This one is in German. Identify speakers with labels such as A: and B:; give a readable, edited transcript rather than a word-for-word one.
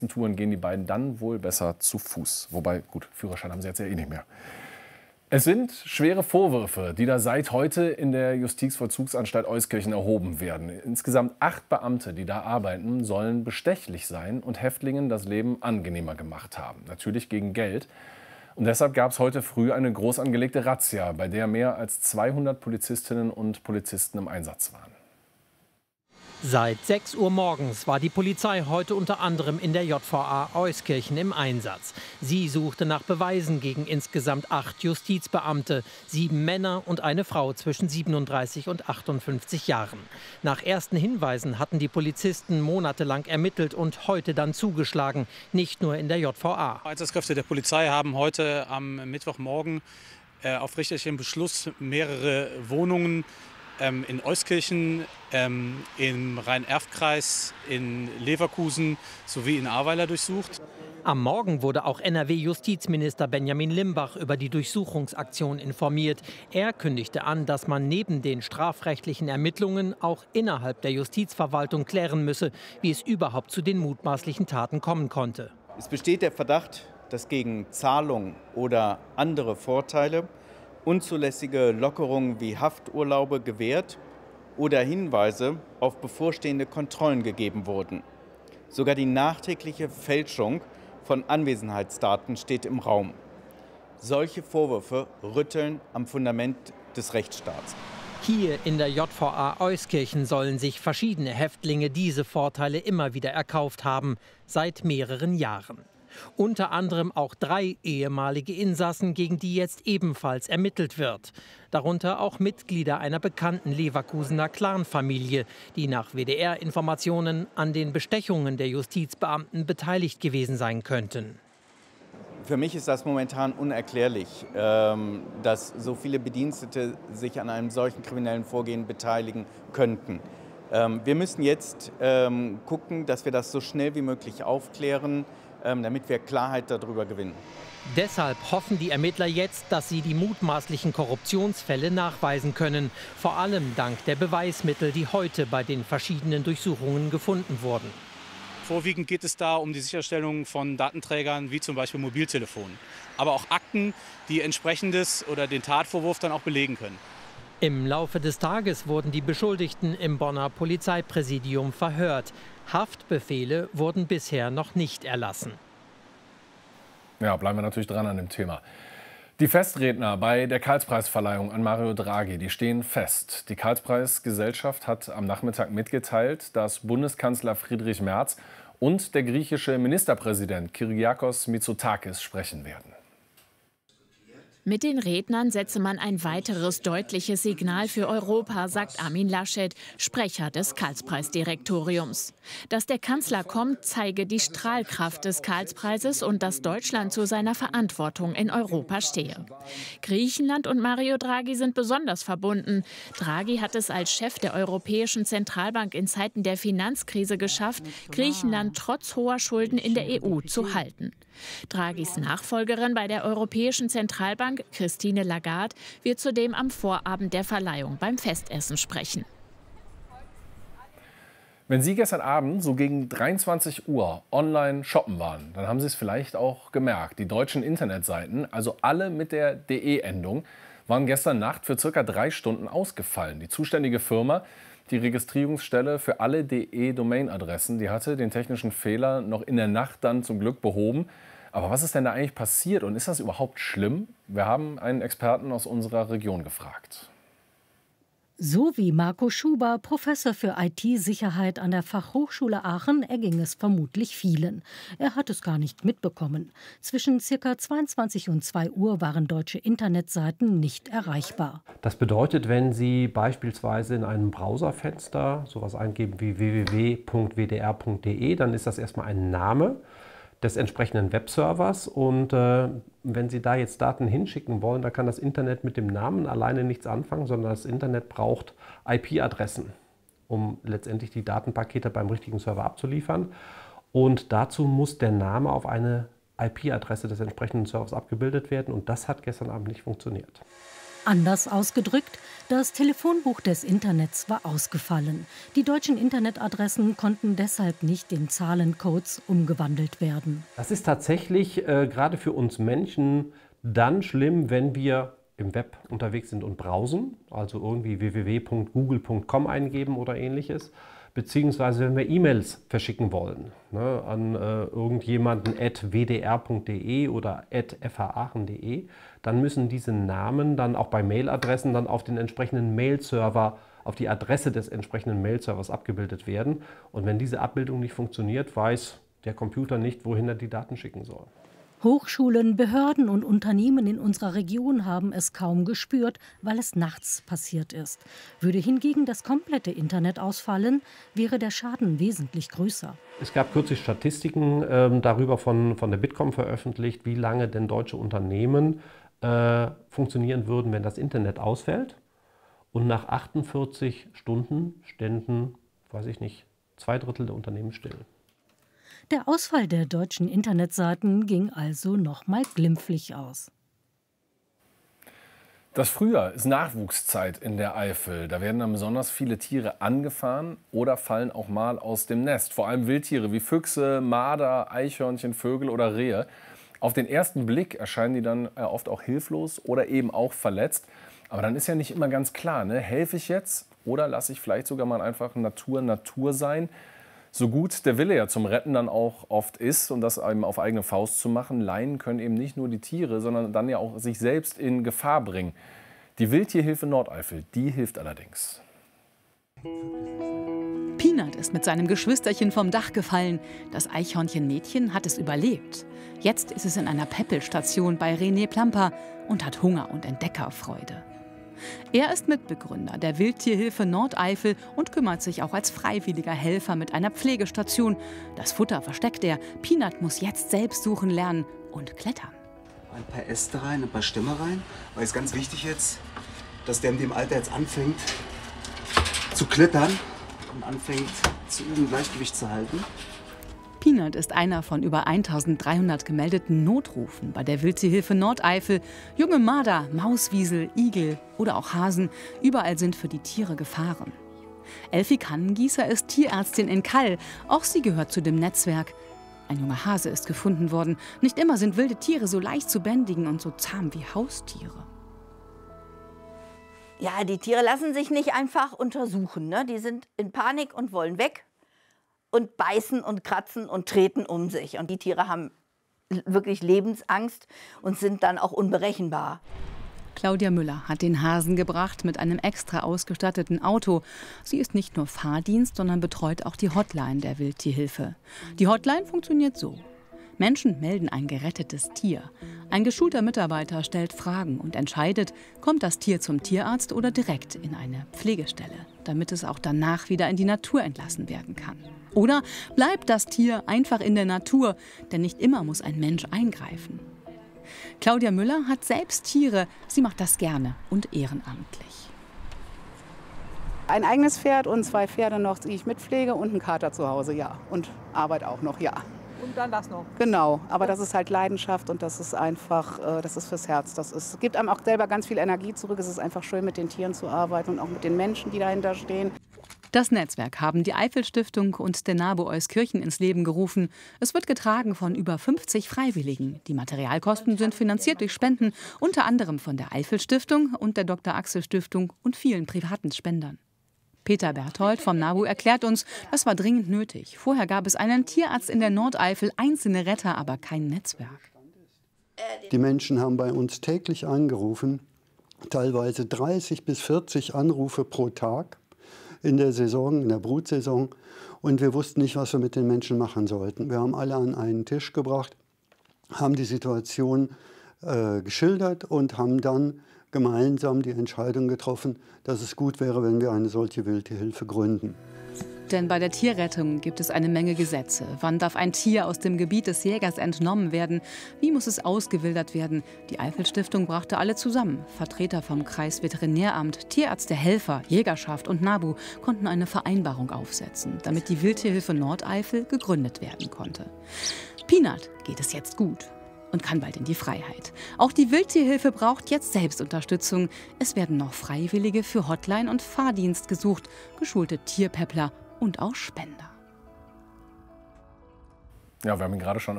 A: Touren gehen die beiden dann wohl besser zu Fuß. Wobei, gut, Führerschein haben sie jetzt ja eh nicht mehr. Es sind schwere Vorwürfe, die da seit heute in der Justizvollzugsanstalt Euskirchen erhoben werden. Insgesamt 8 Beamte, die da arbeiten, sollen bestechlich sein und Häftlingen das Leben angenehmer gemacht haben. Natürlich gegen Geld. Und deshalb gab es heute früh eine groß angelegte Razzia, bei der mehr als 200 Polizistinnen und Polizisten im Einsatz waren.
B: Seit 6 Uhr morgens war die Polizei heute unter anderem in der JVA Euskirchen im Einsatz. Sie suchte nach Beweisen gegen insgesamt 8 Justizbeamte, 7 Männer und eine Frau zwischen 37 und 58 Jahren. Nach ersten Hinweisen hatten die Polizisten monatelang ermittelt und heute dann zugeschlagen, nicht nur in der JVA.
C: Einsatzkräfte der Polizei haben heute am Mittwochmorgen auf richterlichen Beschluss mehrere Wohnungen in Euskirchen, im Rhein-Erft-Kreis, in Leverkusen sowie in Ahrweiler durchsucht.
B: Am Morgen wurde auch NRW-Justizminister Benjamin Limbach über die Durchsuchungsaktion informiert. Er kündigte an, dass man neben den strafrechtlichen Ermittlungen auch innerhalb der Justizverwaltung klären müsse, wie es überhaupt zu den mutmaßlichen Taten kommen konnte.
D: Es besteht der Verdacht, dass gegen Zahlung oder andere Vorteile unzulässige Lockerungen wie Hafturlaube gewährt oder Hinweise auf bevorstehende Kontrollen gegeben wurden. Sogar die nachträgliche Fälschung von Anwesenheitsdaten steht im Raum. Solche Vorwürfe rütteln am Fundament des Rechtsstaats.
B: Hier in der JVA Euskirchen sollen sich verschiedene Häftlinge diese Vorteile immer wieder erkauft haben, seit mehreren Jahren. Unter anderem auch 3 ehemalige Insassen, gegen die jetzt ebenfalls ermittelt wird. Darunter auch Mitglieder einer bekannten Leverkusener Clanfamilie, die nach WDR-Informationen an den Bestechungen der Justizbeamten beteiligt gewesen sein könnten.
D: Für mich ist das momentan unerklärlich, dass so viele Bedienstete sich an einem solchen kriminellen Vorgehen beteiligen könnten. Wir müssen jetzt gucken, dass wir das so schnell wie möglich aufklären, damit wir Klarheit darüber gewinnen.
B: Deshalb hoffen die Ermittler jetzt, dass sie die mutmaßlichen Korruptionsfälle nachweisen können. Vor allem dank der Beweismittel, die heute bei den verschiedenen Durchsuchungen gefunden wurden.
C: Vorwiegend geht es da um die Sicherstellung von Datenträgern wie zum Beispiel Mobiltelefonen. Aber auch Akten, die entsprechendes oder den Tatvorwurf dann auch belegen können.
B: Im Laufe des Tages wurden die Beschuldigten im Bonner Polizeipräsidium verhört. Haftbefehle wurden bisher noch nicht erlassen.
A: Ja, bleiben wir natürlich dran an dem Thema. Die Festredner bei der Karlspreisverleihung an Mario Draghi, die stehen fest. Die Karlspreisgesellschaft hat am Nachmittag mitgeteilt, dass Bundeskanzler Friedrich Merz und der griechische Ministerpräsident Kyriakos Mitsotakis sprechen werden.
E: Mit den Rednern setze man ein weiteres deutliches Signal für Europa, sagt Armin Laschet, Sprecher des Karlspreisdirektoriums. Dass der Kanzler kommt, zeige die Strahlkraft des Karlspreises und dass Deutschland zu seiner Verantwortung in Europa stehe. Griechenland und Mario Draghi sind besonders verbunden. Draghi hat es als Chef der Europäischen Zentralbank in Zeiten der Finanzkrise geschafft, Griechenland trotz hoher Schulden in der EU zu halten. Draghis Nachfolgerin bei der Europäischen Zentralbank, Christine Lagarde, wird zudem am Vorabend der Verleihung beim Festessen sprechen.
A: Wenn Sie gestern Abend so gegen 23 Uhr online shoppen waren, dann haben Sie es vielleicht auch gemerkt. Die deutschen Internetseiten, also alle mit der DE-Endung, waren gestern Nacht für ca. 3 Stunden ausgefallen. Die zuständige Firma, die Registrierungsstelle für alle DE-Domain-Adressen, die hatte den technischen Fehler noch in der Nacht dann zum Glück behoben. Aber was ist denn da eigentlich passiert und ist das überhaupt schlimm? Wir haben einen Experten aus unserer Region gefragt.
F: So wie Marco Schuber, Professor für IT-Sicherheit an der Fachhochschule Aachen, erging es vermutlich vielen. Er hat es gar nicht mitbekommen. Zwischen ca. 22 und 2 Uhr waren deutsche Internetseiten nicht erreichbar.
G: Das bedeutet, wenn Sie beispielsweise in einem Browserfenster sowas eingeben wie www.wdr.de, dann ist das erstmal ein Name des entsprechenden Webservers und wenn Sie da jetzt Daten hinschicken wollen, dann kann das Internet mit dem Namen alleine nichts anfangen, sondern das Internet braucht IP-Adressen, um letztendlich die Datenpakete beim richtigen Server abzuliefern. Und dazu muss der Name auf eine IP-Adresse des entsprechenden Servers abgebildet werden und das hat gestern Abend nicht funktioniert.
F: Anders ausgedrückt, das Telefonbuch des Internets war ausgefallen. Die deutschen Internetadressen konnten deshalb nicht in Zahlencodes umgewandelt werden.
G: Das ist tatsächlich gerade für uns Menschen dann schlimm, wenn wir im Web unterwegs sind und browsen, also irgendwie www.google.com eingeben oder ähnliches, beziehungsweise wenn wir E-Mails verschicken wollen, ne, an irgendjemanden @wdr.de oder @faaachen.de, dann müssen diese Namen dann auch bei Mailadressen dann auf den entsprechenden Mail-Server, auf die Adresse des entsprechenden Mail-Servers abgebildet werden. Und wenn diese Abbildung nicht funktioniert, weiß der Computer nicht, wohin er die Daten schicken soll.
F: Hochschulen, Behörden und Unternehmen in unserer Region haben es kaum gespürt, weil es nachts passiert ist. Würde hingegen das komplette Internet ausfallen, wäre der Schaden wesentlich größer.
G: Es gab kürzlich Statistiken darüber von der Bitkom veröffentlicht, wie lange denn deutsche Unternehmen funktionieren würden, wenn das Internet ausfällt. Und nach 48 Stunden ständen, weiß ich nicht, 2/3 der Unternehmen still.
F: Der Ausfall der deutschen Internetseiten ging also nochmal glimpflich aus.
A: Das Frühjahr ist Nachwuchszeit in der Eifel. Da werden dann besonders viele Tiere angefahren oder fallen auch mal aus dem Nest. Vor allem Wildtiere wie Füchse, Marder, Eichhörnchen, Vögel oder Rehe. Auf den ersten Blick erscheinen die dann oft auch hilflos oder eben auch verletzt. Aber dann ist ja nicht immer ganz klar, ne? Helfe ich jetzt oder lasse ich vielleicht sogar mal einfach Natur sein? So gut der Wille ja zum Retten dann auch oft ist und das eben auf eigene Faust zu machen, Laien können eben nicht nur die Tiere, sondern dann ja auch sich selbst in Gefahr bringen. Die Wildtierhilfe Nordeifel, die hilft allerdings.
H: Peanut ist mit seinem Geschwisterchen vom Dach gefallen. Das Eichhörnchen-Mädchen hat es überlebt. Jetzt ist es in einer Päppelstation bei René Plamper und hat Hunger und Entdeckerfreude. Er ist Mitbegründer der Wildtierhilfe Nordeifel und kümmert sich auch als freiwilliger Helfer mit einer Pflegestation. Das Futter versteckt er. Peanut muss jetzt selbst suchen lernen und klettern.
I: Ein paar Äste rein, ein paar Stämme rein. Weil es ganz wichtig jetzt, dass der in dem Alter jetzt anfängt zu klettern und anfängt zu üben, Gleichgewicht zu halten.
H: Peanut ist einer von über 1300 gemeldeten Notrufen bei der Wildtierhilfe Nordeifel. Junge Marder, Mauswiesel, Igel oder auch Hasen, überall sind für die Tiere Gefahren. Elfi Kannengießer ist Tierärztin in Kall. Auch sie gehört zu dem Netzwerk. Ein junger Hase ist gefunden worden. Nicht immer sind wilde Tiere so leicht zu bändigen und so zahm wie Haustiere.
J: Ja, die Tiere lassen sich nicht einfach untersuchen, ne? Die sind in Panik und wollen weg. Und beißen und kratzen und treten um sich. Und die Tiere haben wirklich Lebensangst und sind dann auch unberechenbar.
H: Claudia Müller hat den Hasen gebracht mit einem extra ausgestatteten Auto. Sie ist nicht nur Fahrdienst, sondern betreut auch die Hotline der Wildtierhilfe. Die Hotline funktioniert so. Menschen melden ein gerettetes Tier. Ein geschulter Mitarbeiter stellt Fragen und entscheidet, kommt das Tier zum Tierarzt oder direkt in eine Pflegestelle, damit es auch danach wieder in die Natur entlassen werden kann. Oder bleibt das Tier einfach in der Natur, denn nicht immer muss ein Mensch eingreifen. Claudia Müller hat selbst Tiere, sie macht das gerne und ehrenamtlich.
K: Ein eigenes Pferd und 2 Pferde noch, die ich mitpflege und einen Kater zu Hause, ja. Und Arbeit auch noch, ja.
L: Und dann das noch?
K: Genau, aber das ist halt Leidenschaft und das ist einfach, das ist fürs Herz. Gibt einem auch selber ganz viel Energie zurück. Es ist einfach schön, mit den Tieren zu arbeiten und auch mit den Menschen, die dahinter stehen.
H: Das Netzwerk haben die Eifel-Stiftung und der NABU Euskirchen ins Leben gerufen. Es wird getragen von über 50 Freiwilligen. Die Materialkosten sind finanziert durch Spenden, unter anderem von der Eifel-Stiftung und der Dr. Axel-Stiftung und vielen privaten Spendern. Peter Berthold vom NABU erklärt uns, das war dringend nötig. Vorher gab es einen Tierarzt in der Nordeifel, einzelne Retter, aber kein Netzwerk.
M: Die Menschen haben bei uns täglich angerufen, teilweise 30 bis 40 Anrufe pro Tag in der Saison, in der Brutsaison. Und wir wussten nicht, was wir mit den Menschen machen sollten. Wir haben alle an einen Tisch gebracht, haben die Situation geschildert und haben dann gemeinsam die Entscheidung getroffen, dass es gut wäre, wenn wir eine solche Wildtierhilfe gründen.
H: Denn bei der Tierrettung gibt es eine Menge Gesetze. Wann darf ein Tier aus dem Gebiet des Jägers entnommen werden? Wie muss es ausgewildert werden? Die Eifel-Stiftung brachte alle zusammen. Vertreter vom Kreisveterinäramt, Tierärzte, Helfer, Jägerschaft und NABU konnten eine Vereinbarung aufsetzen, damit die Wildtierhilfe Nordeifel gegründet werden konnte. Peanut geht es jetzt gut. und kann bald in die Freiheit. Auch die Wildtierhilfe braucht jetzt Selbstunterstützung. Es werden noch Freiwillige für Hotline und Fahrdienst gesucht, geschulte Tierpäppler und auch Spender.
A: Ja, wir haben ihn gerade schon